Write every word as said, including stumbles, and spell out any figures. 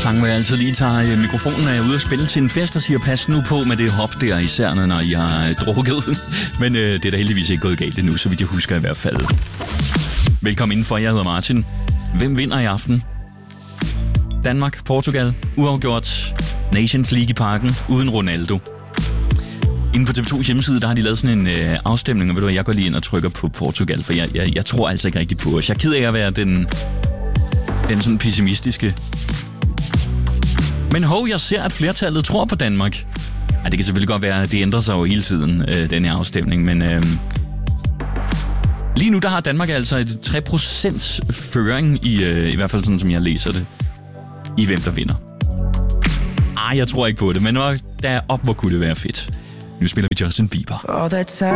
sang, hvor jeg altid lige tager mikrofonen, når jeg er ude og spille til en fest og siger, pas nu på med det hop der, især når I har drukket. Men øh, det er da heldigvis ikke gået galt endnu, så vidt jeg husker i hvert fald. Velkommen indenfor, jeg hedder Martin. Hvem vinder i aften? Danmark, Portugal, uafgjort, Nations League i parken, uden Ronaldo. Inden på T V to hjemmeside, der har de lavet sådan en øh, afstemning, og ved du hvad, jeg går lige ind og trykker på Portugal, for jeg, jeg, jeg tror altså ikke rigtig på os. Jeg er ked af at være den, den sådan pessimistiske. Men hov, jeg ser, at flertallet tror på Danmark. Ej, det kan selvfølgelig godt være, at det ændrer sig jo hele tiden, øh, den her afstemning, men øh, lige nu der har Danmark altså et tre procent føring, i, øh, i hvert fald sådan, som jeg læser det, i hvem der vinder. Ej, jeg tror ikke på det, men der op, hvor kunne det være fedt. Nu spiller vi Justin Bieber.